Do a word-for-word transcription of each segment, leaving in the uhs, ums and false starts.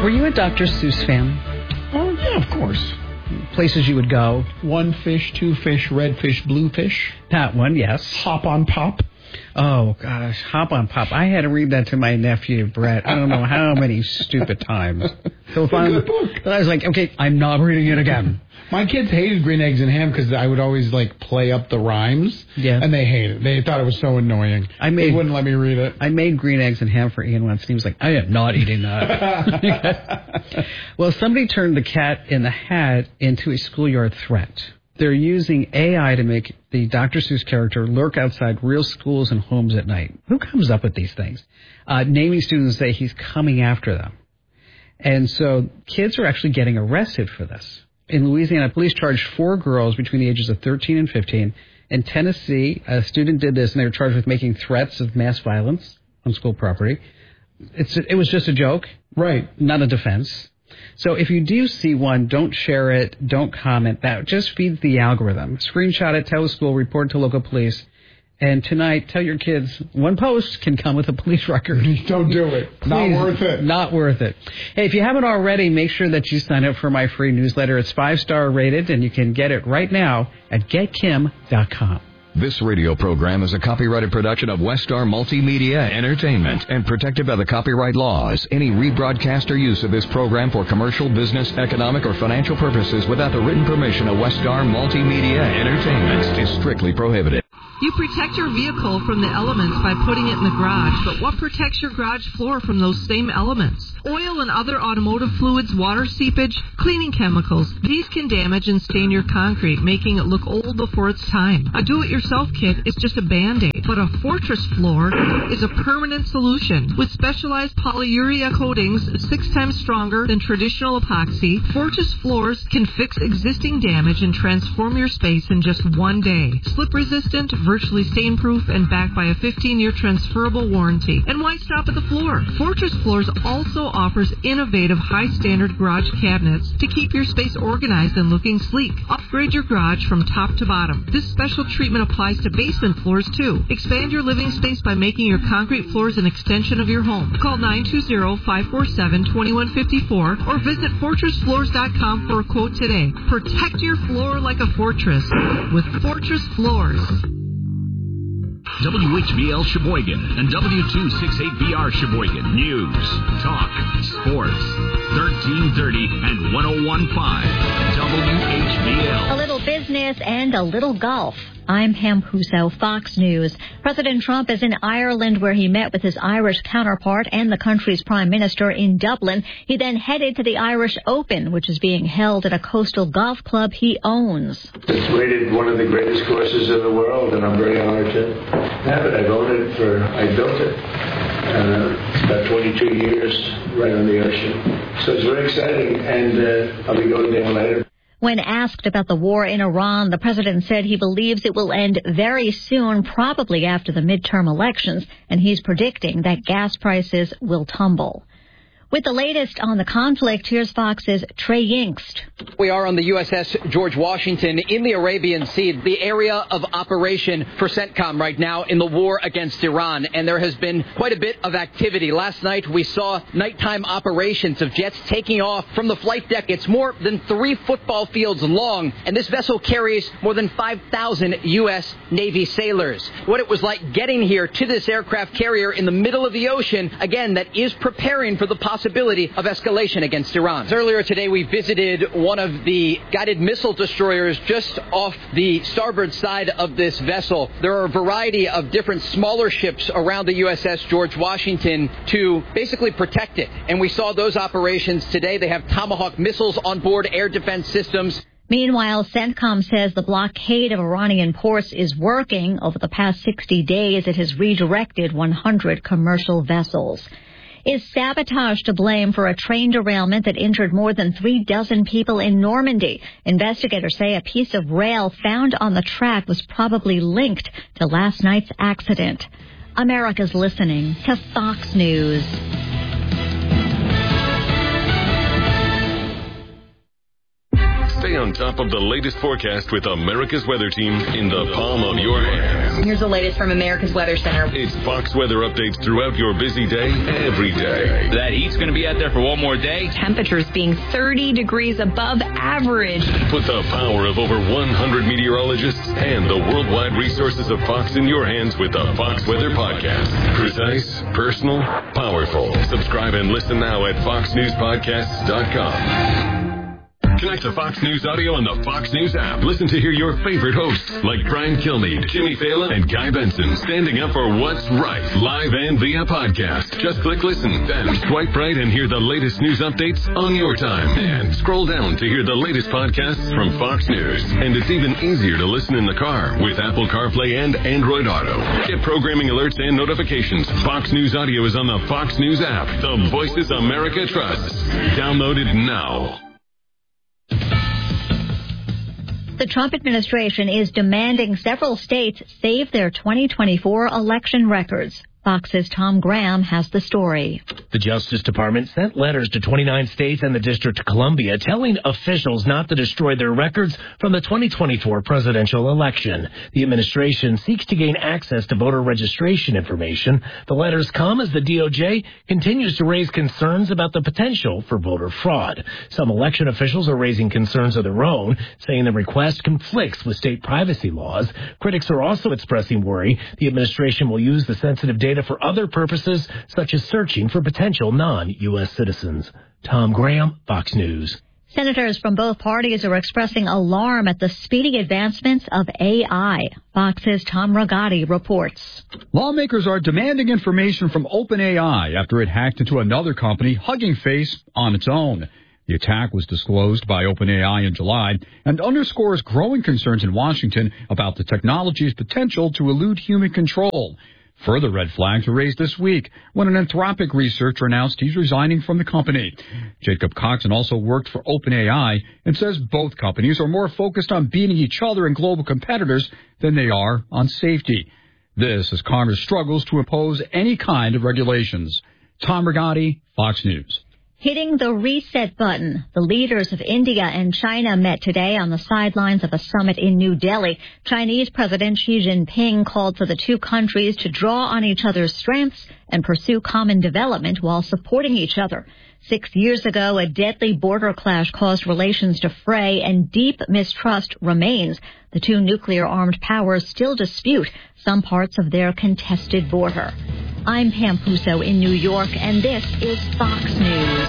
Were you a Doctor Seuss fan? Oh, yeah, of course. Places you would go? One fish, two fish, red fish, blue fish. That one, yes. Hop on Pop. Oh, gosh, Hop on Pop. I had to read that to my nephew, Brett. I don't know how many stupid times. So finally, good book. I was like, okay, I'm not reading it again. My kids hated Green Eggs and Ham because I would always, like, play up the rhymes. Yeah. And they hated it. They thought it was so annoying. I made, they wouldn't let me read it. I made Green Eggs and Ham for Ian once, and he was like, I am not eating that. Well, somebody turned the Cat in the Hat into a schoolyard threat. They're using A I to make the Doctor Seuss character lurk outside real schools and homes at night. Who comes up with these things? Uh, naming students say he's coming after them. And so kids are actually getting arrested for this. In Louisiana, police charged four girls between the ages of thirteen and fifteen. In Tennessee, a student did this, and they were charged with making threats of mass violence on school property. It's It was just a joke. Right. Not a defense. So if you do see one, don't share it, don't comment. That just feeds the algorithm. Screenshot it, tell the school, report to local police. And tonight, tell your kids, one post can come with a police record. Don't do it. Please, not worth it. Not worth it. Hey, if you haven't already, make sure that you sign up for my free newsletter. It's five-star rated, and you can get it right now at get kim dot com. This radio program is a copyrighted production of Westar Multimedia Entertainment and protected by the copyright laws. Any rebroadcast or use of this program for commercial, business, economic, or financial purposes without the written permission of Westar Multimedia Entertainment is strictly prohibited. You protect your vehicle from the elements by putting it in the garage, but what protects your garage floor from those same elements? Oil and other automotive fluids, water seepage, cleaning chemicals. These can damage and stain your concrete, making it look old before its time. A do-it-yourself kit is just a Band-Aid, but a Fortress floor is a permanent solution. With specialized polyurea coatings six times stronger than traditional epoxy, Fortress floors can fix existing damage and transform your space in just one day. Slip-resistant, virtually stain-proof, and backed by a fifteen-year transferable warranty. And why stop at the floor? Fortress Floors also offers innovative high-standard garage cabinets to keep your space organized and looking sleek. Upgrade your garage from top to bottom. This special treatment applies to basement floors, too. Expand your living space by making your concrete floors an extension of your home. Call nine two zero, five four seven, two one five four or visit fortress floors dot com for a quote today. Protect your floor like a fortress with Fortress Floors. W H B L Sheboygan and W two sixty-eight B R Sheboygan. News, talk, sports, thirteen thirty and ten fifteen W H B L. A little business and a little golf. I'm Pam Puso, Fox News. President Trump is in Ireland, where he met with his Irish counterpart and the country's prime minister in Dublin. He then headed to the Irish Open, which is being held at a coastal golf club he owns. It's rated one of the greatest courses in the world, and I'm very honored to have it. I've owned it for, I built it uh, about twenty-two years right on the ocean. So it's very exciting, and uh, I'll be going there later. When asked about the war in Iran, the president said he believes it will end very soon, probably after the midterm elections, and he's predicting that gas prices will tumble. With the latest on the conflict, here's Fox's Trey Yingst. We are on the U S S George Washington in the Arabian Sea, the area of operation for CENTCOM right now in the war against Iran. And there has been quite a bit of activity. Last night we saw nighttime operations of jets taking off from the flight deck. It's more than three football fields long, and this vessel carries more than five thousand U S Navy sailors. What it was like getting here to this aircraft carrier in the middle of the ocean, again, that is preparing for the possibility of escalation against Iran. Earlier today, we visited one of the guided missile destroyers just off the starboard side of this vessel. There are a variety of different smaller ships around the U S S George Washington to basically protect it. And we saw those operations today. They have Tomahawk missiles on board, air defense systems. Meanwhile, CENTCOM says the blockade of Iranian ports is working. Over the past sixty days, it has redirected one hundred commercial vessels. Is sabotage to blame for a train derailment that injured more than three dozen people in Normandy? Investigators say a piece of rail found on the track was probably linked to last night's accident. America's listening to Fox News. Stay on top top of the latest forecast with America's Weather Team in the palm of your hand. Here's the latest from America's Weather Center. It's Fox weather updates throughout your busy day, every day. That heat's going to be out there for one more day. Temperatures being thirty degrees above average. Put the power of over one hundred meteorologists and the worldwide resources of Fox in your hands with the Fox Weather Podcast. Precise, personal, powerful. Subscribe and listen now at fox news podcasts dot com. Connect to Fox News Audio on the Fox News app. Listen to hear your favorite hosts like Brian Kilmeade, Jimmy Fallon, and Guy Benson standing up for what's right, live and via podcast. Just click listen, then swipe right and hear the latest news updates on your time. And scroll down to hear the latest podcasts from Fox News. And it's even easier to listen in the car with Apple CarPlay and Android Auto. Get programming alerts and notifications. Fox News Audio is on the Fox News app. The voices America trusts. Download it now. The Trump administration is demanding several states save their twenty twenty-four election records. Fox's Tom Graham has the story. The Justice Department sent letters to twenty-nine states and the District of Columbia telling officials not to destroy their records from the twenty twenty-four presidential election. The administration seeks to gain access to voter registration information. The letters come as the D O J continues to raise concerns about the potential for voter fraud. Some election officials are raising concerns of their own, saying the request conflicts with state privacy laws. Critics are also expressing worry the administration will use the sensitive data for other purposes, such as searching for potential non-U S citizens. Tom Graham, Fox News. Senators from both parties are expressing alarm at the speedy advancements of A I. Fox's Tom Ragati reports. Lawmakers are demanding information from OpenAI after it hacked into another company, Hugging Face, on its own. The attack was disclosed by OpenAI in July and underscores growing concerns in Washington about the technology's potential to elude human control. Further red flags were raised this week when an Anthropic researcher announced he's resigning from the company. Jacob Coxon also worked for OpenAI and says both companies are more focused on beating each other and global competitors than they are on safety. This as Congress struggles to impose any kind of regulations. Tom Ragati, Fox News. Hitting the reset button. The leaders of India and China met today on the sidelines of a summit in New Delhi. Chinese President Xi Jinping called for the two countries to draw on each other's strengths and pursue common development while supporting each other. Six years ago, a deadly border clash caused relations to fray, and deep mistrust remains. The two nuclear-armed powers still dispute some parts of their contested border. I'm Pam Puso in New York, and this is Fox News.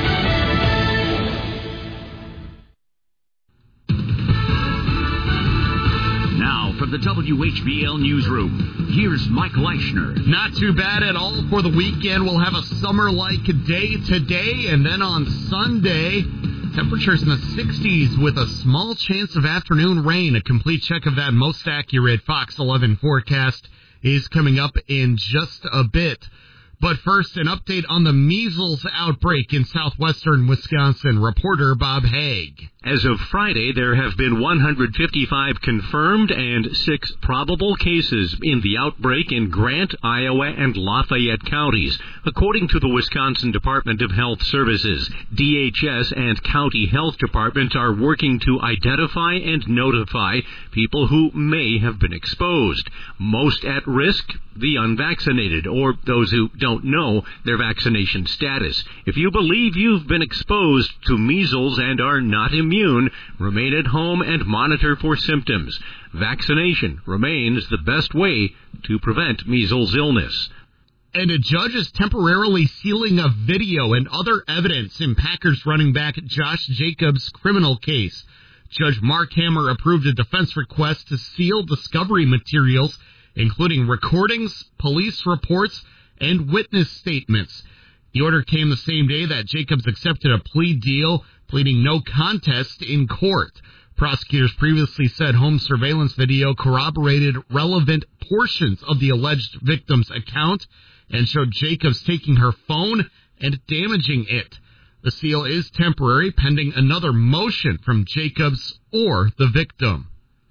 Now, from the W H B L Newsroom, here's Mike Leischner. Not too bad at all for the weekend. We'll have a summer-like day today, and then on Sunday, temperatures in the sixties with a small chance of afternoon rain. A complete check of that most accurate Fox eleven forecast is coming up in just a bit. But first, an update on the measles outbreak in southwestern Wisconsin. Reporter Bob Haig. As of Friday, there have been one hundred fifty-five confirmed and six probable cases in the outbreak in Grant, Iowa, and Lafayette counties, according to the Wisconsin Department of Health Services. D H S and county health departments are working to identify and notify people who may have been exposed. Most at risk, the unvaccinated, or those who don't know their vaccination status. If you believe you've been exposed to measles and are not immune, remain at home and monitor for symptoms. Vaccination remains the best way to prevent measles illness. And a judge is temporarily sealing a video and other evidence in Packers running back Josh Jacobs' criminal case. Judge Mark Hammer approved a defense request to seal discovery materials, including recordings, police reports, and witness statements. The order came the same day that Jacobs accepted a plea deal, pleading no contest in court. Prosecutors previously said home surveillance video corroborated relevant portions of the alleged victim's account and showed Jacobs taking her phone and damaging it. The seal is temporary, pending another motion from Jacobs or the victim.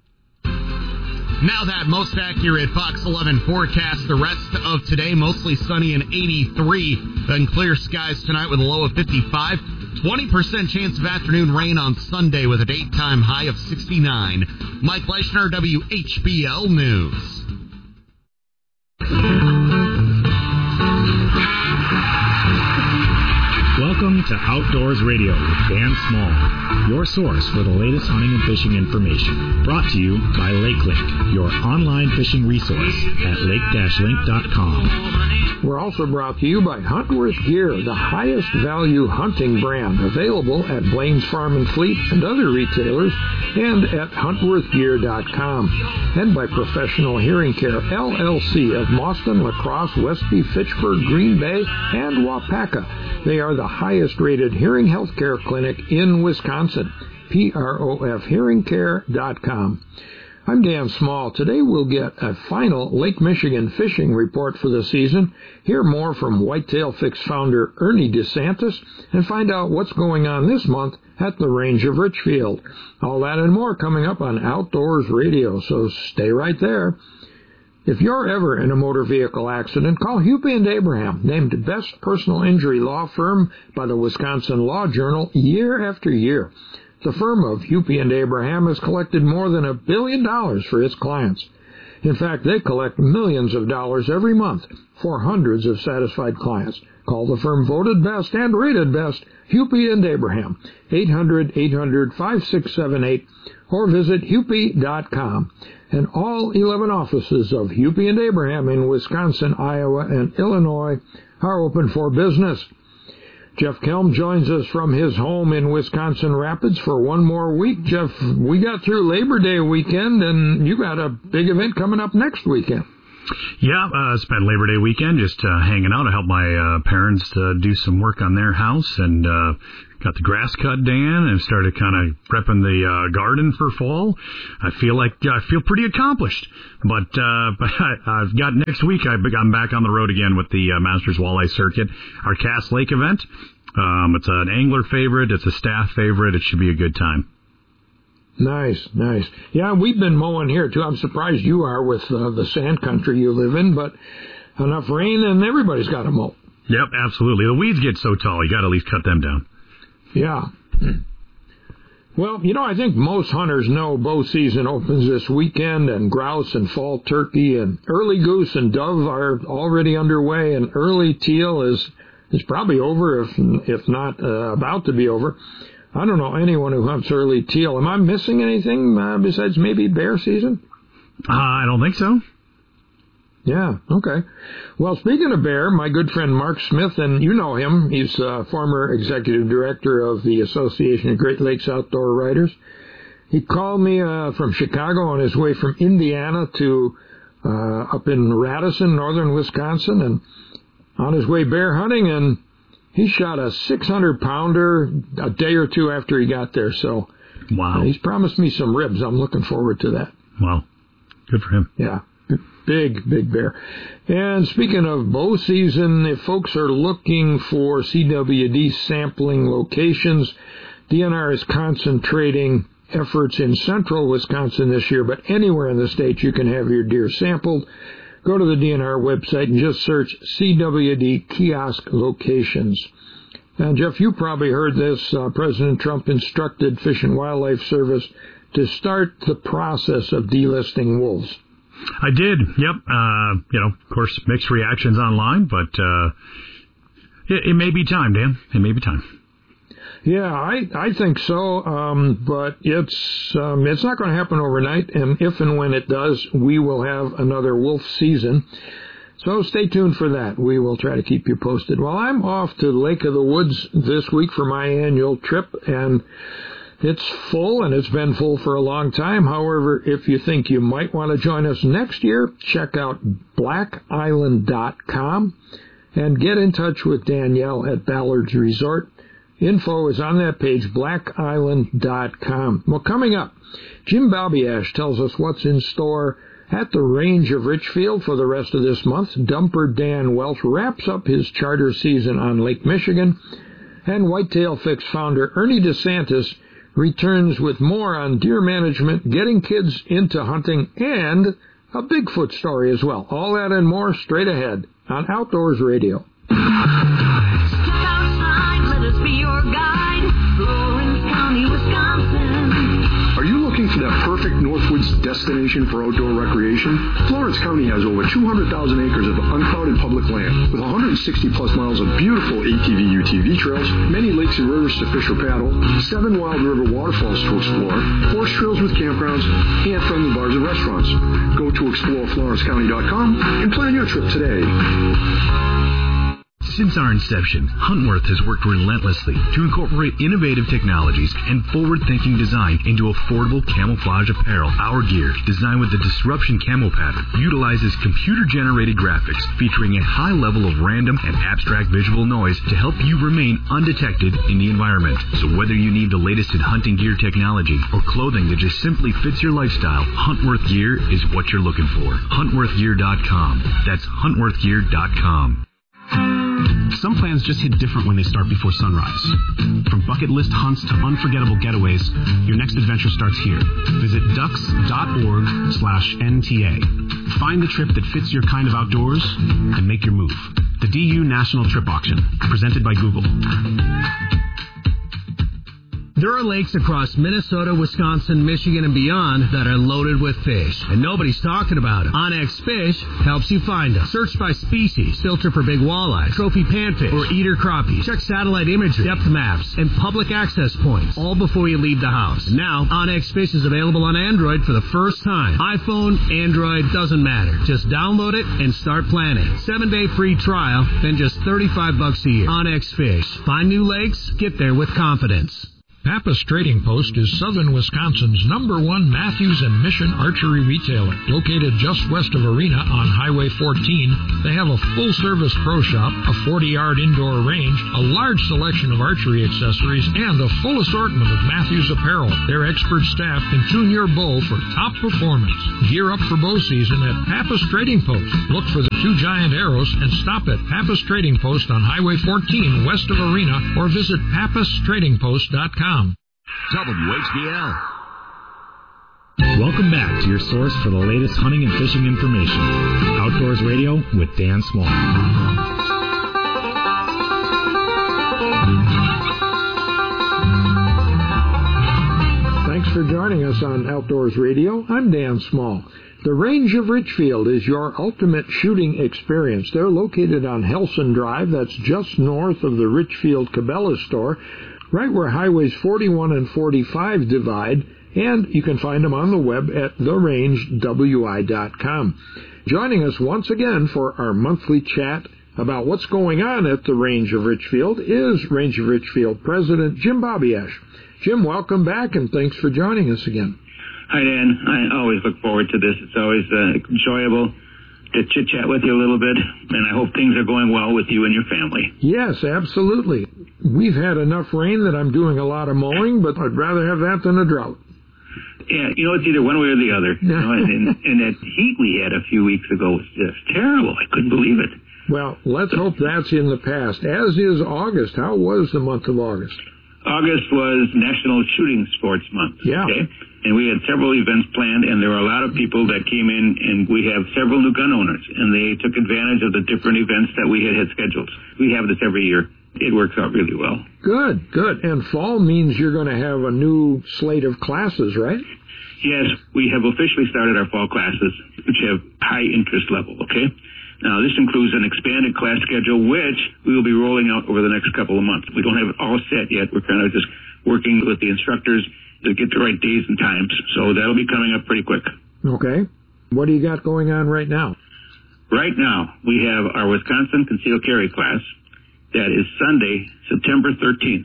Now that most accurate Fox eleven forecast. The rest of today, mostly sunny and eighty-three. Then clear skies tonight with a low of fifty-five. twenty percent chance of afternoon rain on Sunday with a daytime high of sixty-nine. Mike Leishner, W H B L News. Welcome to Outdoors Radio with Dan Small, your source for the latest hunting and fishing information. Brought to you by LakeLink, your online fishing resource at lake dash link dot com. We're also brought to you by Huntworth Gear, the highest value hunting brand, available at Blaine's Farm and Fleet and other retailers, and at huntworth gear dot com. And by Professional Hearing Care, L L C of Mauston, La Crosse, Westby, Fitchburg, Green Bay, and Wapaka. They are the highest-rated hearing health care clinic in Wisconsin. P R O F hearing care dot com. I'm Dan Small. Today we'll get a final Lake Michigan fishing report for the season, hear more from Whitetail Fix founder Ernie DeSantis, and find out what's going on this month at the Range of Richfield. All that and more coming up on Outdoors Radio, so stay right there. If you're ever in a motor vehicle accident, call Hupy and Abraham, named Best Personal Injury Law Firm by the Wisconsin Law Journal year after year. The firm of Hupy and Abraham has collected more than a billion dollars for its clients. In fact, they collect millions of dollars every month for hundreds of satisfied clients. Call the firm voted best and rated best, Hupy and Abraham, eight hundred, eight hundred, five six seven eight, or visit hupy dot com. And all eleven offices of Hupy and Abraham in Wisconsin, Iowa, and Illinois are open for business. Jeff Kelm joins us from his home in Wisconsin Rapids for one more week. Jeff, we got through Labor Day weekend, and you got a big event coming up next weekend. Yeah, uh, spent Labor Day weekend just uh, hanging out. I helped my uh, parents uh, do some work on their house, and uh, got the grass cut, Dan, and started kind of prepping the uh, garden for fall. I feel like I feel pretty accomplished. But, uh, but I've got next week, I'm back on the road again with the uh, Masters Walleye Circuit, our Cass Lake event. Um, it's an angler favorite. It's a staff favorite. It should be a good time. Nice, nice. Yeah, we've been mowing here, too. I'm surprised you are with uh, the sand country you live in, but enough rain and everybody's got to mow. Yep, absolutely. The weeds get so tall, you got to at least cut them down. Yeah. Well, you know, I think most hunters know bow season opens this weekend, and grouse and fall turkey and early goose and dove are already underway, and early teal is is probably over, if if not uh, about to be over. I don't know anyone who hunts early teal. Am I missing anything uh, besides maybe bear season? Uh, I don't think so. Yeah, okay. Well, speaking of bear, my good friend Mark Smith, and you know him, he's uh, former executive director of the Association of Great Lakes Outdoor Writers. He called me uh, from Chicago on his way from Indiana to uh, up in Radisson, northern Wisconsin, and on his way bear hunting, and he shot a six hundred pounder a day or two after he got there. So wow, uh, he's promised me some ribs. I'm looking forward to that. Wow, good for him. Yeah. Big, big bear. And speaking of bow season, if folks are looking for C W D sampling locations, D N R is concentrating efforts in central Wisconsin this year, but anywhere in the state you can have your deer sampled. Go to the D N R website and just search C W D kiosk locations. Now, Jeff, you probably heard this. Uh, President Trump instructed Fish and Wildlife Service to start the process of delisting wolves. I did, yep. Uh, you know, of course, mixed reactions online, but uh, it, it may be time, Dan. It may be time. Yeah, I I think so, um, but it's um, it's not going to happen overnight, and if and when it does, we will have another wolf season. So stay tuned for that. We will try to keep you posted. Well, I'm off to Lake of the Woods this week for my annual trip, and it's full, and it's been full for a long time. However, if you think you might want to join us next year, check out black island dot com and get in touch with Danielle at Ballard's Resort. Info is on that page, black island dot com. Well, coming up, Jim Balbiash tells us what's in store at the Range of Richfield for the rest of this month. Dumper Dan Welch wraps up his charter season on Lake Michigan. And Whitetail Fix founder Ernie DeSantis returns with more on deer management, getting kids into hunting, and a Bigfoot story as well. All that and more straight ahead on Outdoors Radio. Step outside, let us be your guide. destination for outdoor recreation, Florence County has over two hundred thousand acres of uncrowded public land with one hundred sixty plus miles of beautiful A T V U T V trails, many lakes and rivers to fish or paddle, seven wild river waterfalls to explore, horse trails with campgrounds, and friendly bars and restaurants. Go to explore florence county dot com and plan your trip today. Since our inception, Huntworth has worked relentlessly to incorporate innovative technologies and forward-thinking design into affordable camouflage apparel. Our gear, designed with the Disruption Camo pattern, utilizes computer-generated graphics featuring a high level of random and abstract visual noise to help you remain undetected in the environment. So whether you need the latest in hunting gear technology or clothing that just simply fits your lifestyle, Huntworth Gear is what you're looking for. huntworth gear dot com. That's huntworth gear dot com. Some plans just hit different when they start before sunrise. From bucket list hunts to unforgettable getaways, your next adventure starts here. Visit ducks.org slash NTA. Find the trip that fits your kind of outdoors and make your move. The D U National Trip Auction, presented by Google. There are lakes across Minnesota, Wisconsin, Michigan, and beyond that are loaded with fish, and nobody's talking about it. Onyx Fish helps you find them. Search by species, filter for big walleye, trophy panfish, or eater crappie. Check satellite imagery, depth maps, and public access points, all before you leave the house. And now, Onyx Fish is available on Android for the first time. iPhone, Android, doesn't matter. Just download it and start planning. Seven-day free trial, then just thirty-five bucks a year. Onyx Fish. Find new lakes, get there with confidence. Pappas Trading Post is southern Wisconsin's number one Matthews and Mission archery retailer. Located just west of Arena on Highway fourteen, they have a full-service pro shop, a forty-yard indoor range, a large selection of archery accessories, and a full assortment of Matthews apparel. Their expert staff can tune your bow for top performance. Gear up for bow season at Pappas Trading Post. Look for the two giant arrows and stop at Pappas Trading Post on Highway fourteen west of Arena or visit pappas trading post dot com. W H B L. Welcome back to your source for the latest hunting and fishing information. Outdoors Radio with Dan Small. Thanks for joining us on Outdoors Radio. I'm Dan Small. The Range of Richfield is your ultimate shooting experience. They're located on Helson Drive. That's just north of the Richfield Cabela's store, right where highways forty-one and forty-five divide, and you can find them on the web at the range w i dot com. Joining us once again for our monthly chat about what's going on at the Range of Richfield is Range of Richfield President Jim Babiesh. Jim, welcome back, and thanks for joining us again. Hi, Dan. I always look forward to this. It's always uh, enjoyable to chit-chat with you a little bit, and I hope things are going well with you and your family. Yes, absolutely. We've had enough rain that I'm doing a lot of mowing, but I'd rather have that than a drought. Yeah, you know, it's either one way or the other. You know, and, and that heat we had a few weeks ago was just terrible. I couldn't believe it. Well, let's hope that's in the past, as is August. How was the month of August? August was National Shooting Sports Month. Yeah. Okay? And we had several events planned, and there were a lot of people that came in, and we have several new gun owners, and they took advantage of the different events that we had had scheduled. We have this every year. It works out really well. Good, good. And fall means you're going to have a new slate of classes, right? Yes, we have officially started our fall classes, which have high interest level, okay? Now, this includes an expanded class schedule, which we will be rolling out over the next couple of months. We don't have it all set yet. We're kind of just working with the instructors to get the right days and times. So that'll be coming up pretty quick. Okay. What do you got going on right now? Right now, we have our Wisconsin Concealed Carry class. That is Sunday, September thirteenth.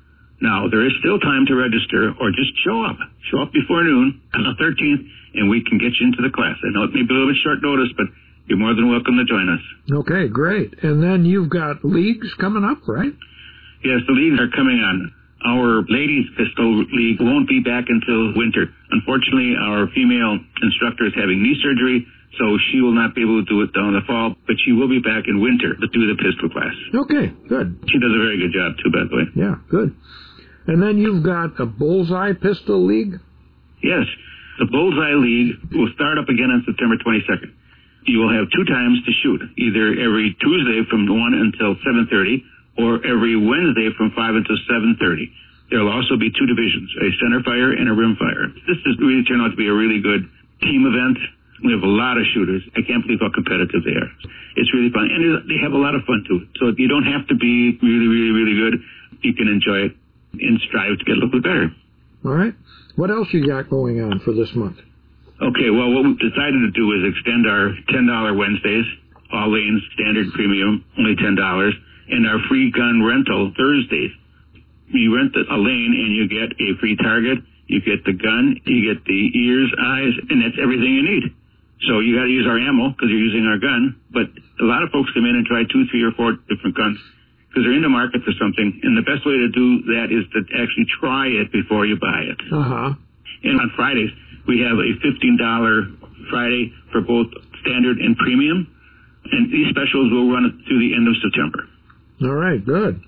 Now, there is still time to register, or just show up. Show up before noon on the thirteenth, and we can get you into the class. I know it may be a little bit short notice, but you're more than welcome to join us. Okay, great. And then you've got leagues coming up, right? Yes, the leagues are coming on. Our ladies pistol league won't be back until winter. Unfortunately, our female instructor is having knee surgery, so she will not be able to do it down the fall, but she will be back in winter to do the pistol class. Okay, good. She does a very good job, too, by the way. Yeah, good. And then you've got a Bullseye Pistol League? Yes. The Bullseye League will start up again on September twenty-second. You will have two times to shoot, either every Tuesday from one until seven thirty, or every Wednesday from five until seven thirty. There will also be two divisions, a center fire and a rim fire. This has really turned out to be a really good team event. We have a lot of shooters. I can't believe how competitive they are. It's really fun. And they have a lot of fun, too. So you don't have to be really, really, really good. You can enjoy it and strive to get a little bit better. All right. What else you got going on for this month? Okay, well, what we've decided to do is extend our ten dollar Wednesdays, all lanes, standard premium, only ten dollars, and our free gun rental Thursdays. You rent a lane and you get a free target, you get the gun, you get the ears, eyes, and that's everything you need. So you got to use our ammo because you're using our gun, but a lot of folks come in and try two, three, or four different guns because they're in the market for something, and the best way to do that is to actually try it before you buy it. Uh-huh. And on Fridays, we have a fifteen dollar Friday for both standard and premium, and these specials will run through the end of September. All right, good.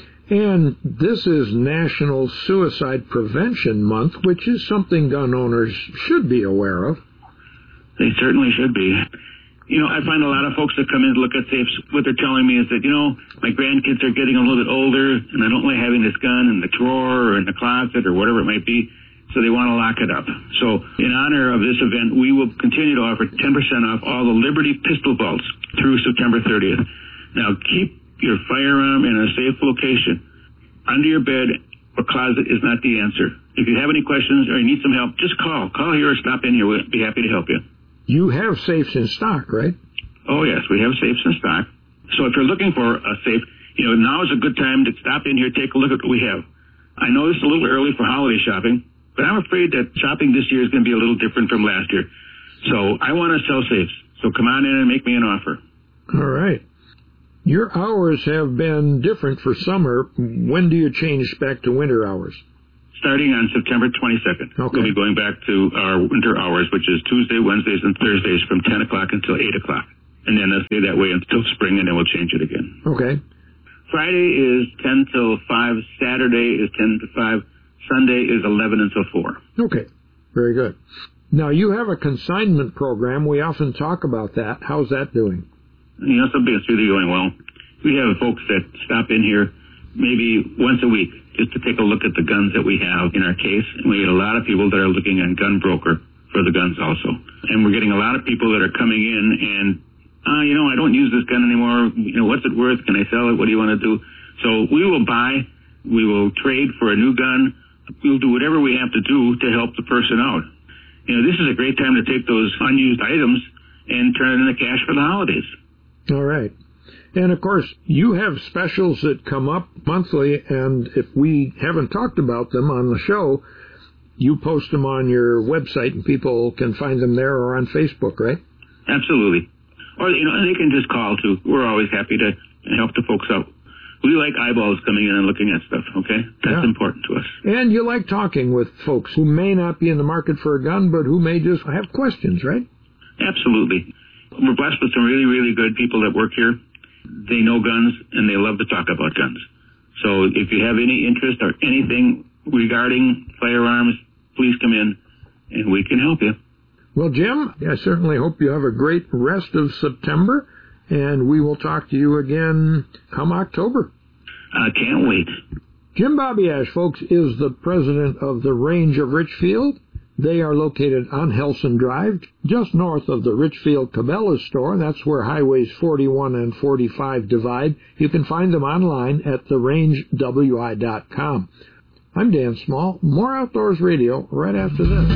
And this is National Suicide Prevention Month, which is something gun owners should be aware of. They certainly should be. You know, I find a lot of folks that come in to look at safes, what they're telling me is that, you know, my grandkids are getting a little bit older, and I don't like having this gun in the drawer or in the closet or whatever it might be, so they want to lock it up. So in honor of this event, we will continue to offer ten percent off all the Liberty pistol vaults through September thirtieth. Now, keep your firearm in a safe location. Under your bed or closet is not the answer. If you have any questions or you need some help, just call. Call here or stop in here. We'll be happy to help you. You have safes in stock, right? Oh, yes, we have safes in stock. So if you're looking for a safe, you know, now is a good time to stop in here, take a look at what we have. I know it's a little early for holiday shopping, but I'm afraid that shopping this year is going to be a little different from last year. So I want to sell safes. So come on in and make me an offer. All right. Your hours have been different for summer. When do you change back to winter hours? Starting on September twenty-second. Okay. We'll be going back to our winter hours, which is Tuesday, Wednesdays, and Thursdays from ten o'clock until eight o'clock. And then it'll stay that way until spring, and then we'll change it again. Okay. Friday is ten till five. Saturday is ten to five. Sunday is eleven until four. Okay. Very good. Now, you have a consignment program. We often talk about that. How's that doing? You know, something that's really going well. We have folks that stop in here maybe once a week just to take a look at the guns that we have in our case. And we get a lot of people that are looking on Gun Broker for the guns also. And we're getting a lot of people that are coming in and, uh, you know, I don't use this gun anymore. You know, what's it worth? Can I sell it? What do you want to do? So we will buy. We will trade for a new gun. We'll do whatever we have to do to help the person out. You know, this is a great time to take those unused items and turn it into cash for the holidays. All right. And, of course, you have specials that come up monthly, and if we haven't talked about them on the show, you post them on your website, and people can find them there or on Facebook, right? Absolutely. Or, you know, they can just call, too. We're always happy to help the folks out. We like eyeballs coming in and looking at stuff, okay? That's yeah. important to us. And you like talking with folks who may not be in the market for a gun, but who may just have questions, right? Absolutely. We're blessed with some really, really good people that work here. They know guns, and they love to talk about guns. So if you have any interest or anything regarding firearms, please come in, and we can help you. Well, Jim, I certainly hope you have a great rest of September, and we will talk to you again come October. I can't wait. Jim Babiasz, folks, is the president of the Range of Richfield. They are located on Helson Drive, just north of the Richfield Cabela's store. That's where highways forty-one and forty-five divide. You can find them online at the range w i dot com. I'm Dan Small. More Outdoors Radio right after this.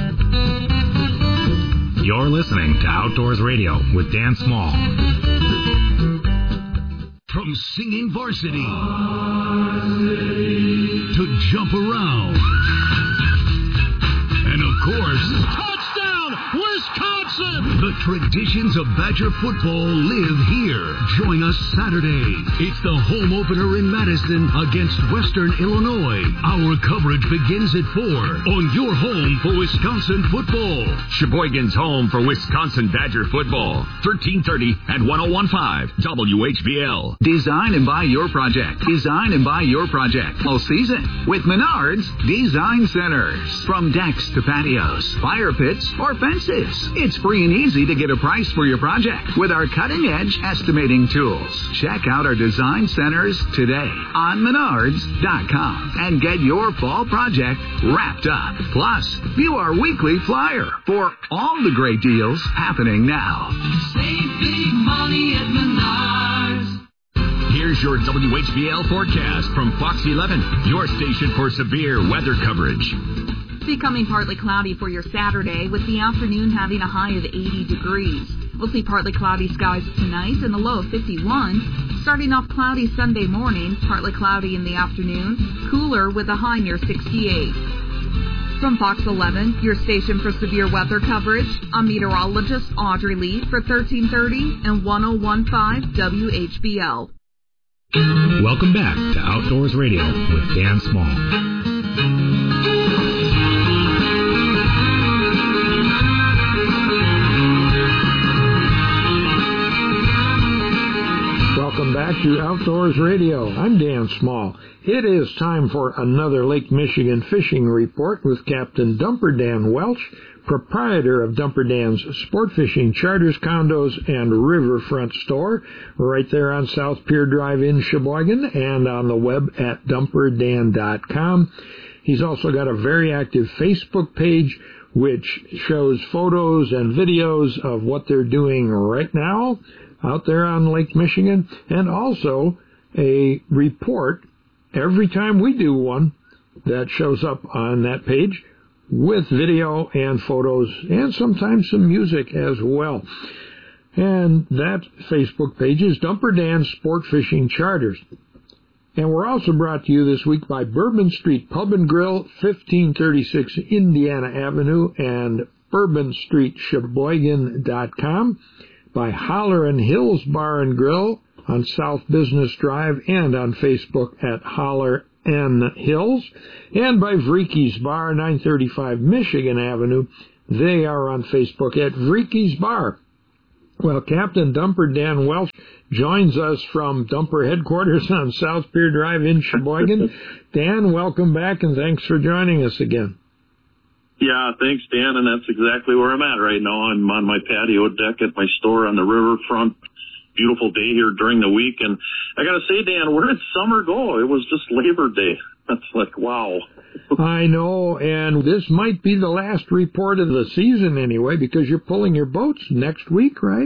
You're listening to Outdoors Radio with Dan Small. From singing varsity, varsity to jump around. And of course, touchdown, Wisconsin! The traditions of Badger football live here. Join us Saturday. It's the home opener in Madison against Western Illinois. Our coverage begins at four on your home for Wisconsin football. Sheboygan's home for Wisconsin Badger football. thirteen thirty and ten fifteen W H B L. Design and buy your project. Design and buy your project all season with Menards Design Centers. From decks to patios, fire pits, or fences. It's free and easy easy to get a price for your project with our cutting-edge estimating tools. Check out our design centers today on menards dot com and get your fall project wrapped up. Plus, view our weekly flyer for all the great deals happening now. Save big money at Menards. Here's your W H B L forecast from Fox eleven, your station for severe weather coverage. Becoming partly cloudy for your Saturday, with the afternoon having a high of eighty degrees. We'll see partly cloudy skies tonight and a low of fifty-one. Starting off cloudy Sunday morning, partly cloudy in the afternoon, cooler with a high near sixty-eight. From Fox eleven, your station for severe weather coverage, I'm meteorologist Audrey Lee for thirteen thirty and ten fifteen W H B L. Welcome back to Outdoors Radio with Dan Small. Welcome back to Outdoors Radio. I'm Dan Small. It is time for another Lake Michigan fishing report with Captain Dumper Dan Welch, proprietor of Dumper Dan's Sport Fishing Charters, Condos, and Riverfront Store, right there on South Pier Drive in Sheboygan, and on the web at dumper dan dot com. He's also got a very active Facebook page, which shows photos and videos of what they're doing right now out there on Lake Michigan, and also a report every time we do one that shows up on that page with video and photos and sometimes some music as well. And that Facebook page is Dumper Dan Sport Fishing Charters. And we're also brought to you this week by Bourbon Street Pub and Grill, fifteen thirty-six Indiana Avenue, and bourbon street sheboygan dot com, by Holler and Hills Bar and Grill on South Business Drive and on Facebook at Holler and Hills, and by Vreeke's Bar, nine thirty-five Michigan Avenue. They are on Facebook at Vreeke's Bar. Well, Captain Dumper Dan Welch joins us from Dumper headquarters on South Pier Drive in Sheboygan. Dan, welcome back, and thanks for joining us again. Yeah, thanks, Dan, and that's exactly where I'm at right now. I'm on my patio deck at my store on the riverfront. Beautiful day here during the week, and I got to say, Dan, where did summer go? It was just Labor Day. That's like, wow. I know, and this might be the last report of the season anyway, because you're pulling your boats next week, right?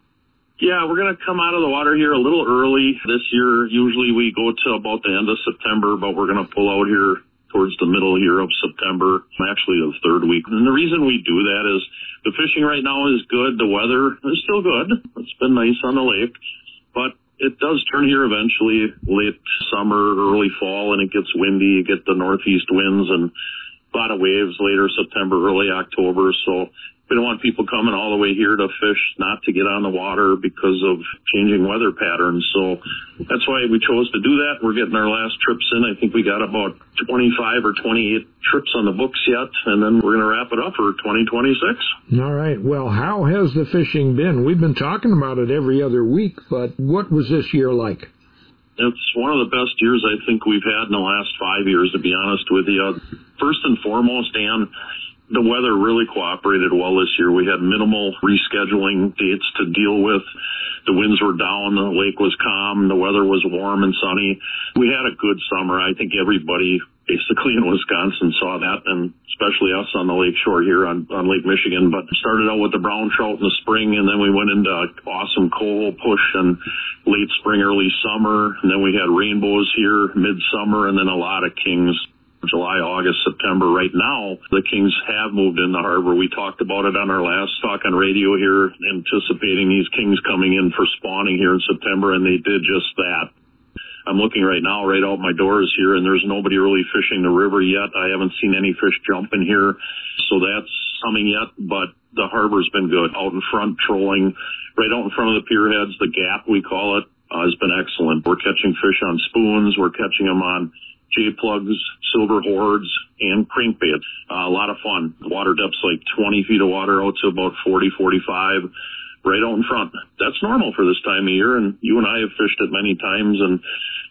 Yeah, we're going to come out of the water here a little early this year. Usually we go to about the end of September, but we're going to pull out here towards the middle here of September, actually the third week. And the reason we do that is the fishing right now is good. The weather is still good. It's been nice on the lake, but it does turn here eventually late summer, early fall, and it gets windy. You get the northeast winds and a lot of waves later September, early October. So we don't want people coming all the way here to fish not to get on the water because of changing weather patterns. So that's why we chose to do that. We're getting our last trips in. I think we got about twenty-five or twenty-eight trips on the books yet, and then we're going to wrap it up for twenty twenty-six. All right. Well, how has the fishing been? We've been talking about it every other week, but what was this year like? It's one of the best years I think we've had in the last five years, to be honest with you. First and foremost, Dan, the weather really cooperated well this year. We had minimal rescheduling dates to deal with. The winds were down, the lake was calm, the weather was warm and sunny. We had a good summer. I think everybody basically in Wisconsin saw that, and especially us on the lake shore here on, on Lake Michigan. But started out with the brown trout in the spring, and then we went into awesome coho push and late spring, early summer. And then we had rainbows here midsummer, and then a lot of kings. July, August, September. Right now, the kings have moved in the harbor. We talked about it on our last talk on radio here, anticipating these kings coming in for spawning here in September, and they did just that. I'm looking right now, right out my doors here, and there's nobody really fishing the river yet. I haven't seen any fish jump in here, so that's coming yet, but the harbor's been good. Out in front, trolling, right out in front of the pier heads, the gap, we call it, uh, has been excellent. We're catching fish on spoons. We're catching them on J-plugs, silver hordes, and crankbait. Uh, a lot of fun. The water depth's like twenty feet of water out to about forty, forty-five, right out in front. That's normal for this time of year, and you and I have fished it many times, and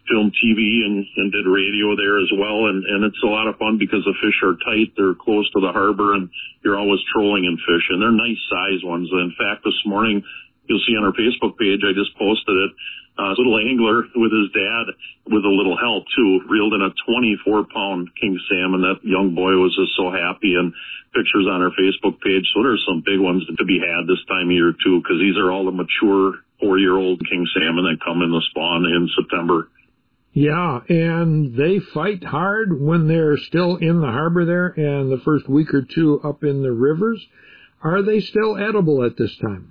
filmed T V and, and did radio there as well. And, and it's a lot of fun because the fish are tight. They're close to the harbor, and you're always trolling and fishing. They're nice size ones. In fact, this morning, you'll see on our Facebook page, I just posted it, uh, a little angler with his dad with a little help, too, reeled in a twenty-four pound king salmon. That young boy was just so happy, and pictures on our Facebook page. So there's some big ones to be had this time of year, too, because these are all the mature four-year-old king salmon that come in the spawn in September. Yeah, and they fight hard when they're still in the harbor there and the first week or two up in the rivers. Are they still edible at this time?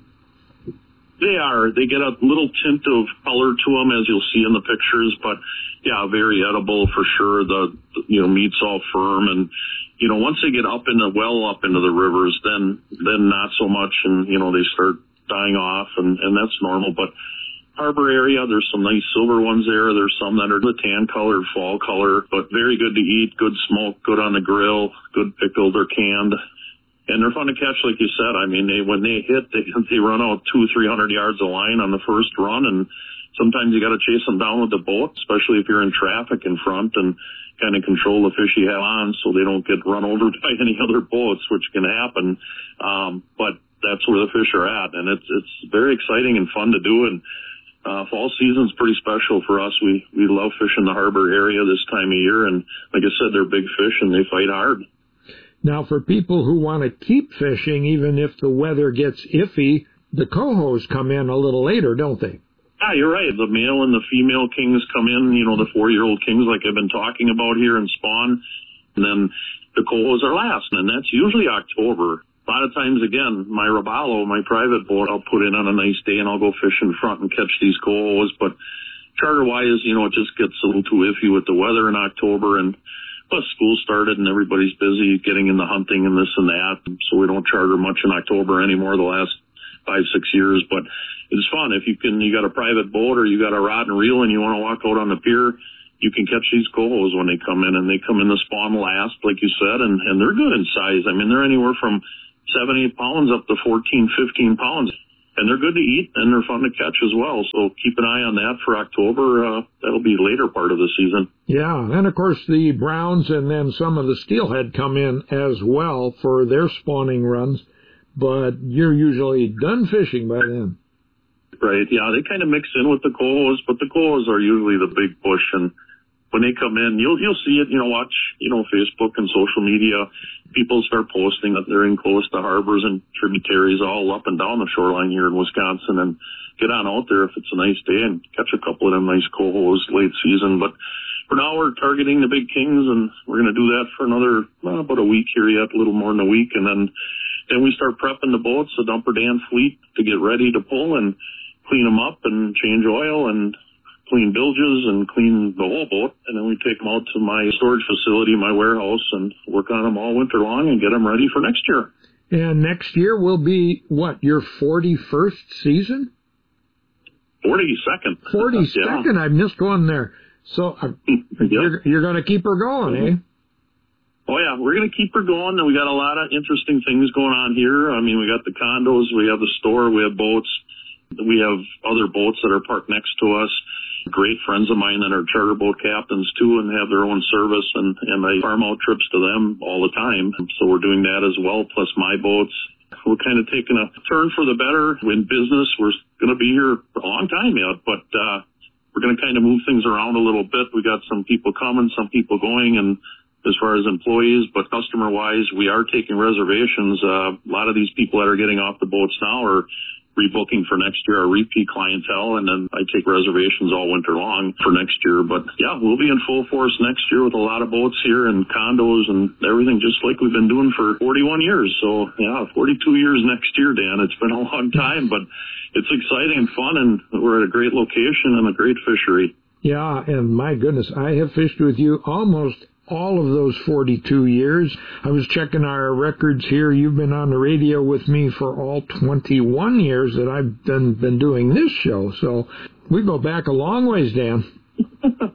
They are. They get a little tint of color to them, as you'll see in the pictures, but yeah, very edible for sure. The, you know, meat's all firm, and, you know, once they get up in the, well up into the rivers, then, then not so much, and, you know, they start dying off, and, and that's normal, but harbor area, there's some nice silver ones there. There's some that are the tan color, fall color, but very good to eat, good smoke, good on the grill, good pickled or canned. And they're fun to catch, like you said. I mean, they when they hit, they, they run out two, three hundred yards of line on the first run, and sometimes you got to chase them down with the boat, especially if you're in traffic in front, and kind of control the fish you have on so they don't get run over by any other boats, which can happen. Um, but that's where the fish are at, and it's it's very exciting and fun to do. And uh, fall season's pretty special for us. We we love fishing the harbor area this time of year, and like I said, they're big fish and they fight hard. Now, for people who want to keep fishing, even if the weather gets iffy, the cohos come in a little later, don't they? Yeah, you're right. The male and the female kings come in, you know, the four-year-old kings like I've been talking about here in spawn. And then the cohos are last, and that's usually October. A lot of times, again, my Robalo, my private boat, I'll put in on a nice day, and I'll go fish in front and catch these cohos. But charter-wise, you know, it just gets a little too iffy with the weather in October, and plus, school started and everybody's busy getting in the hunting and this and that, so we don't charter much in October anymore the last five, six years. But it's fun. If you can, you got a private boat or you got a rod and reel and you want to walk out on the pier, you can catch these cohos when they come in, and they come in the spawn last, like you said, and, and they're good in size. I mean, they're anywhere from seven, eight pounds up to fourteen, fifteen pounds. And they're good to eat, and they're fun to catch as well. So keep an eye on that for October. Uh, that'll be later part of the season. Yeah, and of course the browns and then some of the steelhead come in as well for their spawning runs. But you're usually done fishing by then. Right, yeah, they kind of mix in with the cohos, but the cohos are usually the big push. And when they come in, you'll you'll see it, you know, watch, you know, Facebook and social media. People start posting that they're in close to harbors and tributaries all up and down the shoreline here in Wisconsin, and get on out there if it's a nice day and catch a couple of them nice cohos late season. But for now, we're targeting the big kings, and we're going to do that for another, well, about a week here yet, a little more than a week. And then, then we start prepping the boats, the Dumper Dan fleet, to get ready to pull and clean them up and change oil and clean bilges and clean the whole boat, and then we take them out to my storage facility, my warehouse, and work on them all winter long and get them ready for next year. And next year will be, what, your forty-first season? forty-second. forty-second, yeah. I missed one there. So uh, yep. you're, you're going to keep her going, mm-hmm. eh? Oh, yeah, we're going to keep her going, and we got a lot of interesting things going on here. I mean, we got the condos, we have the store, we have boats. We have other boats that are parked next to us. Great friends of mine that are charter boat captains, too, and have their own service, and, and I farm out trips to them all the time. So we're doing that as well, plus my boats. We're kind of taking a turn for the better in business. We're going to be here for a long time yet, but uh, we're going to kind of move things around a little bit. We got some people coming, some people going, and as far as employees, but customer-wise, we are taking reservations. Uh, a lot of these people that are getting off the boats now are rebooking for next year, our repeat clientele, and then I take reservations all winter long for next year. But yeah, we'll be in full force next year with a lot of boats here and condos and everything, just like we've been doing for forty-one years. So yeah, forty-two years next year, Dan. It's been a long time, but it's exciting and fun, and we're at a great location and a great fishery. Yeah, and my goodness, I have fished with you almost all of those forty-two years. I was checking our records here. You've been on the radio with me for all twenty-one years that I've been, been doing this show. So we go back a long ways, Dan. we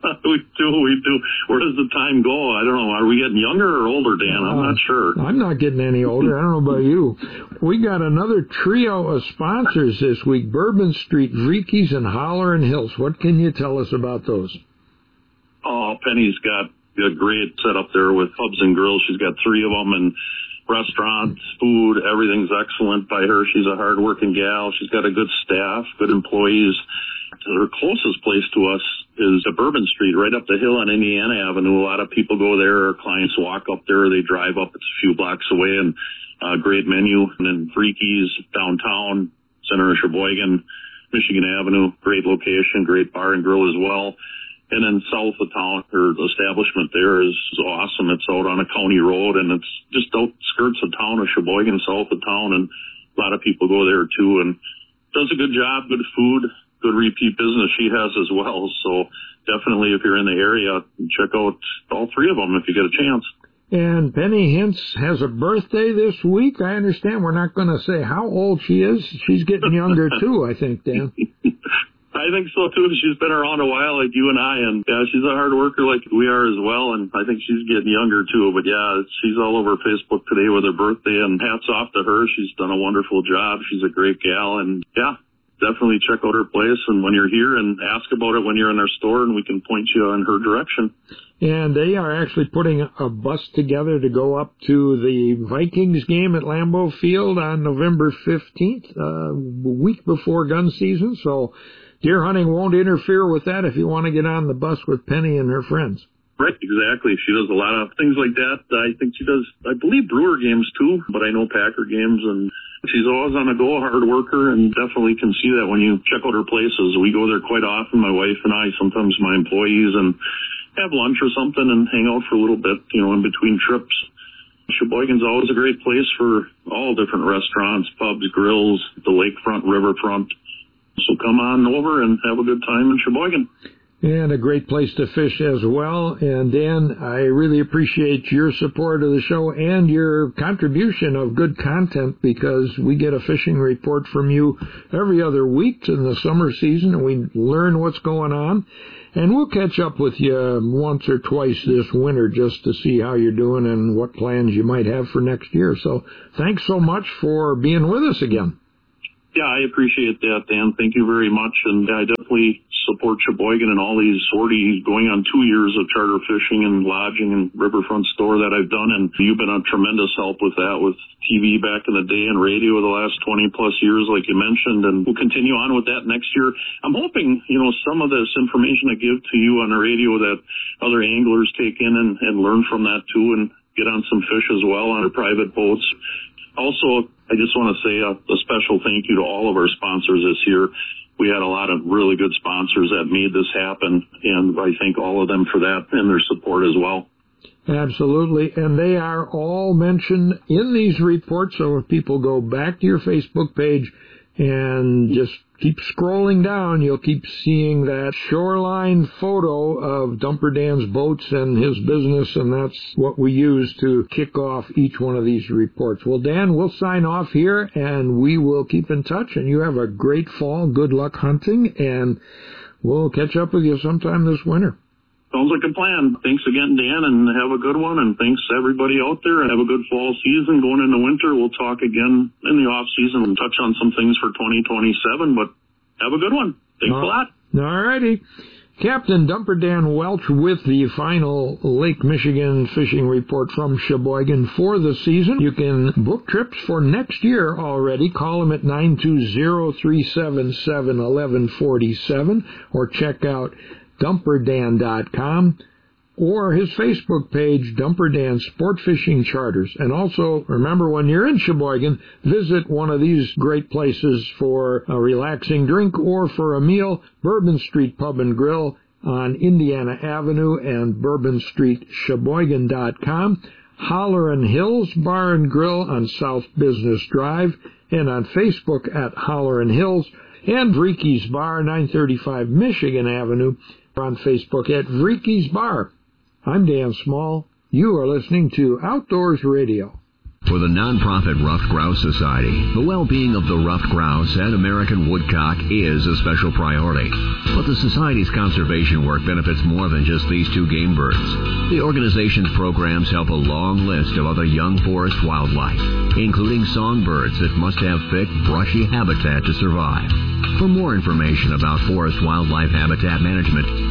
do, we do. Where does the time go? I don't know. Are we getting younger or older, Dan? I'm uh, not sure. I'm not getting any older. I don't know about you. We got another trio of sponsors this week, Bourbon Street, Vreeke's, and Holler and Hills. What can you tell us about those? Oh, Penny's got a great setup there with pubs and grills. She's got three of them, and restaurants, food, everything's excellent by her. She's a hard-working gal. She's got a good staff, good employees. Her closest place to us is the Bourbon Street, right up the hill on Indiana Avenue. A lot of people go there. Our clients walk up there. They drive up. It's a few blocks away, and uh, great menu. And then Freaky's downtown, center of Sheboygan, Michigan Avenue, great location, great bar and grill as well. And then south of town, her establishment there is, is awesome. It's out on a county road, and it's just outskirts of town of Sheboygan, south of town, and a lot of people go there too. And does a good job, good food, good repeat business she has as well. So definitely, if you're in the area, check out all three of them if you get a chance. And Penny Hintz has a birthday this week. I understand we're not going to say how old she is. She's getting younger too, I think, Dan. I think so too. She's been around a while like you and I, and yeah, she's a hard worker like we are as well, and I think she's getting younger too. But yeah, she's all over Facebook today with her birthday, and hats off to her. She's done a wonderful job. She's a great gal, and yeah, definitely check out her place, and when you're here, and ask about it when you're in our store, and we can point you in her direction. And they are actually putting a bus together to go up to the Vikings game at Lambeau Field on November fifteenth, uh, a week before gun season, so deer hunting won't interfere with that if you want to get on the bus with Penny and her friends. Right, exactly. She does a lot of things like that. I think she does, I believe, Brewer games too, but I know Packer games, and she's always on the go, a hard worker, and definitely can see that when you check out her places. We go there quite often, my wife and I, sometimes my employees, and have lunch or something and hang out for a little bit, you know, in between trips. Sheboygan's always a great place for all different restaurants, pubs, grills, the lakefront, riverfront. So come on over and have a good time in Sheboygan. And a great place to fish as well. And Dan, I really appreciate your support of the show and your contribution of good content, because we get a fishing report from you every other week in the summer season, and we learn what's going on. And we'll catch up with you once or twice this winter just to see how you're doing and what plans you might have for next year. So thanks so much for being with us again. Yeah, I appreciate that, Dan. Thank you very much. And I definitely support Sheboygan and all these forty, going on two years of charter fishing and lodging and riverfront store that I've done. And you've been a tremendous help with that, with T V back in the day and radio the last twenty plus years, like you mentioned. And we'll continue on with that next year. I'm hoping, you know, some of this information I give to you on the radio that other anglers take in and, and learn from that too, and get on some fish as well on their private boats. Also, I just want to say a, a special thank you to all of our sponsors this year. We had a lot of really good sponsors that made this happen, and I thank all of them for that and their support as well. Absolutely, and they are all mentioned in these reports, so if people go back to your Facebook page and just keep scrolling down, you'll keep seeing that shoreline photo of Dumper Dan's boats and his business, and that's what we use to kick off each one of these reports. Well, Dan, we'll sign off here, and we will keep in touch, and you have a great fall. Good luck hunting, and we'll catch up with you sometime this winter. Sounds like a plan. Thanks again, Dan, and have a good one. And thanks to everybody out there. And have a good fall season going into winter. We'll talk again in the off season and touch on some things for twenty twenty-seven. But have a good one. Thanks uh, a lot. All righty. Captain Dumper Dan Welch with the final Lake Michigan fishing report from Sheboygan for the season. You can book trips for next year already. Call him at nine two zero, three seven seven, one one four seven or check out dumper dan dot com or his Facebook page, Dumper Dan Sport Fishing Charters. And also, remember, when you're in Sheboygan, visit one of these great places for a relaxing drink or for a meal. Bourbon Street Pub and Grill on Indiana Avenue and bourbon street sheboygan dot com. Hollerin' Hills Bar and Grill on South Business Drive and on Facebook at Hollerin' Hills. And Vreeke's Bar, nine thirty-five Michigan Avenue, on Facebook at Vreeke's Bar. I'm Dan Small. You are listening to Outdoors Radio. For the nonprofit Ruffed Grouse Society, the well-being of the ruffed grouse and American woodcock is a special priority. But the Society's conservation work benefits more than just these two game birds. The organization's programs help a long list of other young forest wildlife, including songbirds that must have thick, brushy habitat to survive. For more information about forest wildlife habitat management,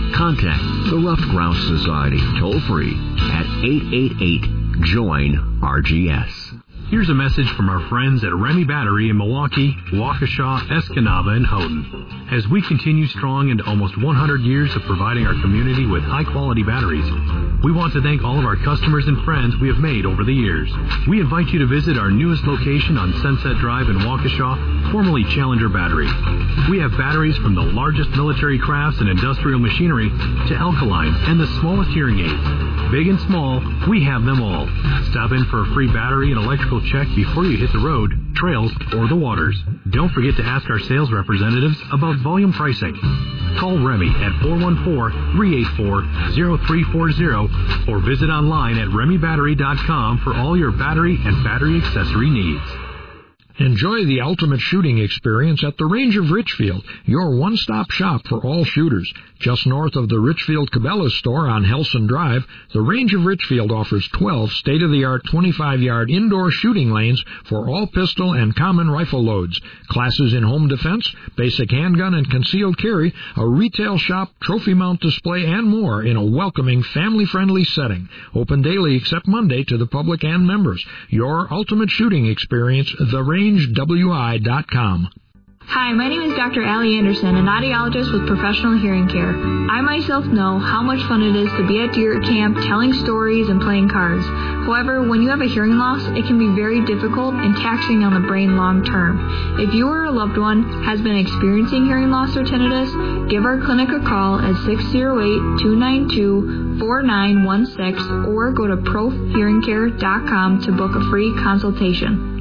Contact the Ruffed Grouse Society toll-free at eight eight eight, join R G S. Here's a message from our friends at Remy Battery in Milwaukee, Waukesha, Escanaba, and Houghton. As we continue strong into almost one hundred years of providing our community with high-quality batteries, we want to thank all of our customers and friends we have made over the years. We invite you to visit our newest location on Sunset Drive in Waukesha, formerly Challenger Battery. We have batteries from the largest military crafts and industrial machinery to alkalines and the smallest hearing aids. Big and small, we have them all. Stop in for a free battery and electrical check before you hit the road, trails, or the waters. Don't forget to ask our sales representatives about volume pricing. Call Remy at four one four, three eight four, zero three four zero or visit online at remy battery dot com for all your battery and battery accessory needs. Enjoy the ultimate shooting experience at the Range of Richfield, your one-stop shop for all shooters. Just north of the Richfield Cabela's store on Helson Drive, the Range of Richfield offers twelve state-of-the-art twenty-five-yard indoor shooting lanes for all pistol and common rifle loads, classes in home defense, basic handgun and concealed carry, a retail shop, trophy mount display, and more in a welcoming, family-friendly setting. Open daily except Monday to the public and members. Your ultimate shooting experience, the range w i dot com. Hi, my name is Doctor Allie Anderson, an audiologist with Professional Hearing Care. I myself know how much fun it is to be at deer camp, telling stories and playing cards. However, when you have a hearing loss, it can be very difficult and taxing on the brain long term. If you or a loved one has been experiencing hearing loss or tinnitus, give our clinic a call at six oh eight, two nine two, four nine one six or go to prof hearing care dot com to book a free consultation.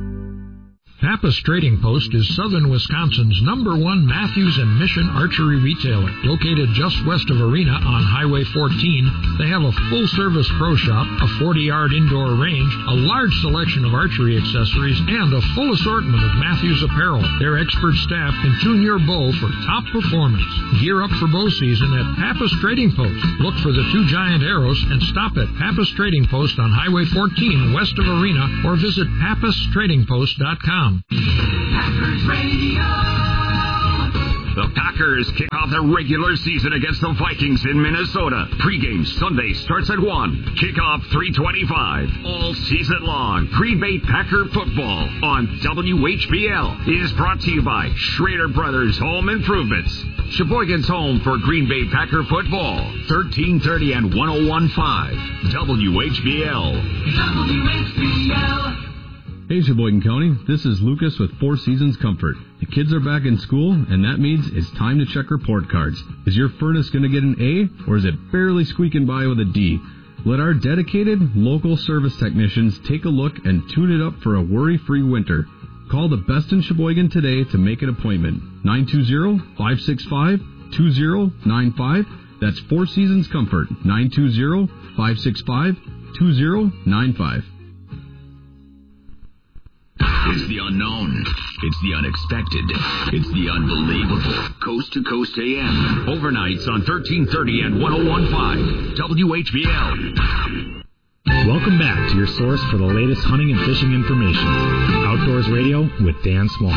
Pappas Trading Post is southern Wisconsin's number one Matthews and Mission archery retailer. Located just west of Arena on Highway fourteen, they have a full-service pro shop, a forty-yard indoor range, a large selection of archery accessories, and a full assortment of Matthews apparel. Their expert staff can tune your bow for top performance. Gear up for bow season at Pappas Trading Post. Look for the two giant arrows and stop at Pappas Trading Post on Highway fourteen west of Arena or visit pappas trading post dot com. Packers Radio. The Packers kick off their regular season against the Vikings in Minnesota. Pre-game Sunday starts at one. Kickoff three twenty-five. All season long, Green Bay Packer football on W H B L is brought to you by Schrader Brothers Home Improvements. Sheboygan's home for Green Bay Packer football. thirteen thirty and one oh one point five. W H B L. W H B L. Hey Sheboygan County, this is Lucas with Four Seasons Comfort. The kids are back in school, and that means it's time to check report cards. Is your furnace going to get an A, or is it barely squeaking by with a D? Let our dedicated, local service technicians take a look and tune it up for a worry-free winter. Call the best in Sheboygan today to make an appointment. nine two zero, five six five, two zero nine five. That's Four Seasons Comfort. nine two zero, five six five, two zero nine five. It's the unknown. It's the unexpected. It's the unbelievable. Coast to Coast A M. Overnights on thirteen thirty and one oh one point five. W H B L. Welcome back to your source for the latest hunting and fishing information. Outdoors Radio with Dan Small.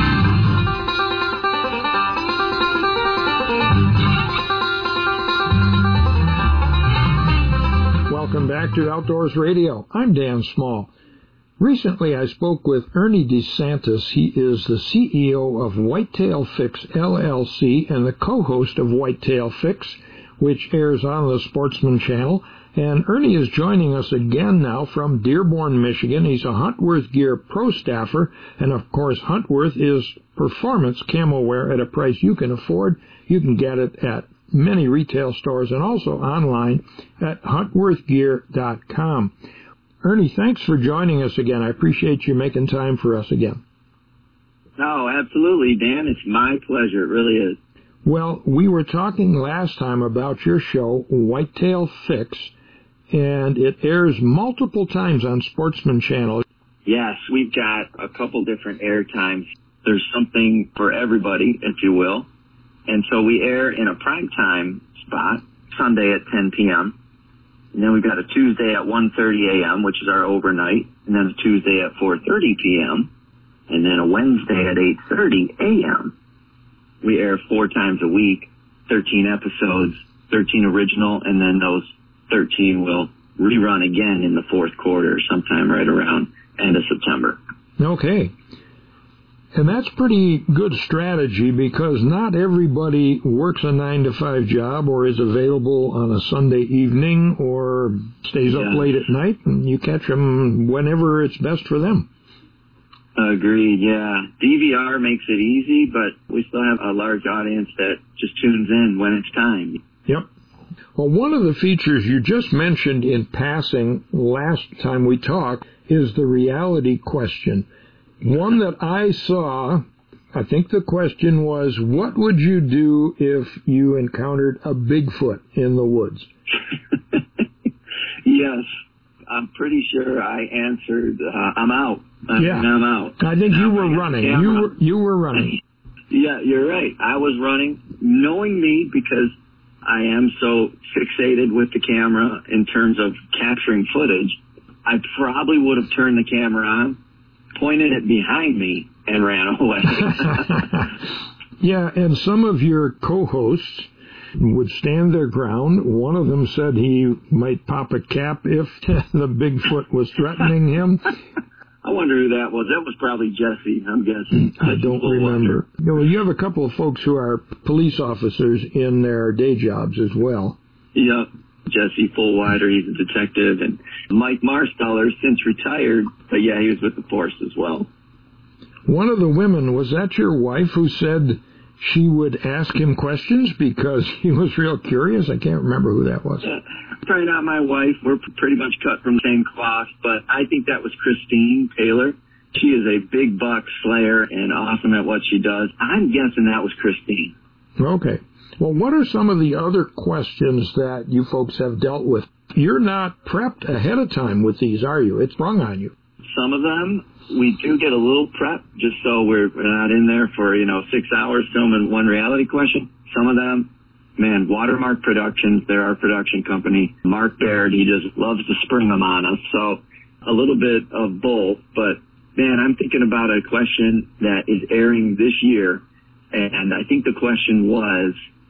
Welcome back to Outdoors Radio. I'm Dan Small. Recently, I spoke with Ernie DeSantis. He is the C E O of Whitetail Fix, L L C, and the co-host of Whitetail Fix, which airs on the Sportsman Channel. And Ernie is joining us again now from Dearborn, Michigan. He's a Huntworth Gear pro staffer, and of course, Huntworth is performance camo wear at a price you can afford. You can get it at many retail stores and also online at huntworth gear dot com. Ernie, thanks for joining us again. I appreciate you making time for us again. Oh, absolutely, Dan. It's my pleasure. It really is. Well, we were talking last time about your show, Whitetail Fix, and it airs multiple times on Sportsman Channel. Yes, we've got a couple different air times. There's something for everybody, if you will. And so we air in a primetime spot, Sunday at ten p.m., and then we've got a Tuesday at one thirty a.m., which is our overnight, and then a Tuesday at four thirty p.m., and then a Wednesday at eight thirty a.m. We air four times a week, thirteen episodes, thirteen original, and then those thirteen will rerun again in the fourth quarter, sometime right around end of September. Okay. And that's pretty good strategy because not everybody works a nine to five job or is available on a Sunday evening or stays up yeah. late at night, and you catch them whenever it's best for them. Agreed, yeah. D V R makes it easy, but we still have a large audience that just tunes in when it's time. Yep. Well, one of the features you just mentioned in passing last time we talked is the reality question. One that I saw, I think the question was, what would you do if you encountered a Bigfoot in the woods? Yes, I'm pretty sure I answered, uh, I'm out. I yeah. mean, I'm out. I think you were running. You were, you were running. Yeah, you're right. I was running, knowing me, because I am so fixated with the camera in terms of capturing footage. I probably would have turned the camera on, pointed it behind me, and ran away. Yeah, and some of your co-hosts would stand their ground. One of them said he might pop a cap if the Bigfoot was threatening him. I wonder who that was. That was probably Jesse, I'm guessing. I don't remember. Well, you have a couple of folks who are police officers in their day jobs as well. Yep. Jesse Fullwider, he's a detective, and Mike Marsteller, since retired, but yeah, he was with the force as well. One of the women, was that your wife who said she would ask him questions because he was real curious? I can't remember who that was. Uh, probably not my wife. We're pretty much cut from the same cloth, but I think that was Christine Taylor. She is a big buck slayer and awesome at what she does. I'm guessing that was Christine. Okay. Well, what are some of the other questions that you folks have dealt with? You're not prepped ahead of time with these, are you? It's sprung on you. Some of them, we do get a little prep, just so we're not in there for, you know, six hours filming one reality question. Some of them, man, Watermark Productions, they're our production company. Mark Baird, he just loves to spring them on us. So a little bit of both. But, man, I'm thinking about a question that is airing this year. And I think the question was,